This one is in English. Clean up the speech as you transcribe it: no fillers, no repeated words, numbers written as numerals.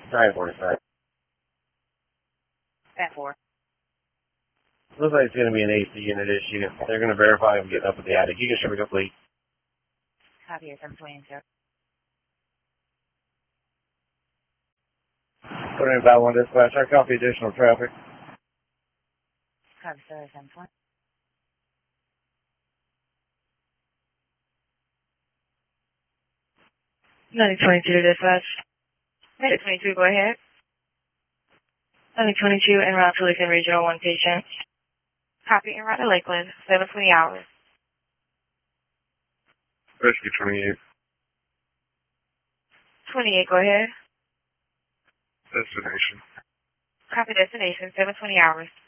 945. 4. Looks like it's going to be an AC unit issue. They're going to verify I'm getting up at the attic. You can show me go, please. Copy your 722. Putting in about 1 dispatch. I copy additional traffic. Copy, sir, 720. 922 dispatch. 922, go ahead. 922 en route to Lakeland Regional, 1 patient. Copy, en route to Lakeland, 720 hours. Rescue 28. 28, go ahead. Destination. Copy, destination, 720 hours.